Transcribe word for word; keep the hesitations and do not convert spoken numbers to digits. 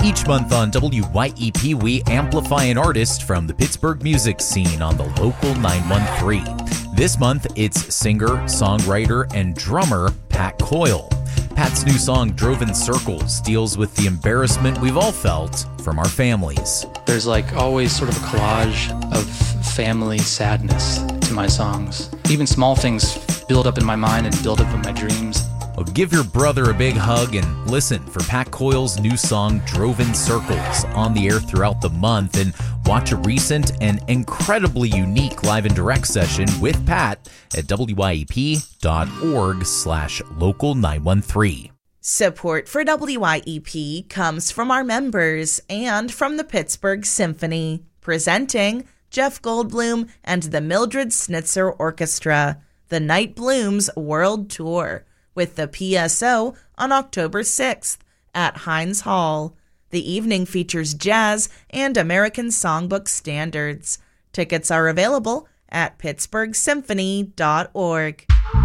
Each month on W Y E P, we amplify an artist from the Pittsburgh music scene on the local nine one three. This month, it's singer, songwriter, and drummer Pat Coyle. Pat's new song, Drove in Circles, deals with the embarrassment we've all felt from our families. There's like always sort of a collage of family sadness to my songs. Even small things build up in my mind and build up in my dreams. Well, give your brother a big hug and listen for Pat Coyle's new song, Drove in Circles, on the air throughout the month, and watch a recent and incredibly unique live and direct session with Pat at W Y E P dot org slash local nine one three. Support for W Y E P comes from our members and from the Pittsburgh Symphony, presenting Jeff Goldblum and the Mildred Snitzer Orchestra, the Night Blooms World Tour, with the P S O on October sixth at Heinz Hall. The evening features jazz and American songbook standards. Tickets are available at pittsburgh symphony dot org.